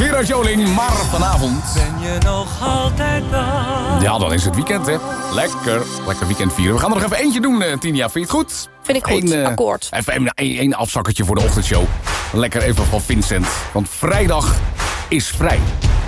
Gerard Joling, maar vanavond... Ben je nog altijd daar? Ja, dan is het weekend, hè. Lekker weekend vieren. We gaan er nog even eentje doen, Tinia. Vind je het goed? Vind ik goed, akkoord. Even één afzakkertje voor de ochtendshow. Lekker even van Vincent. Want vrijdag is vrij.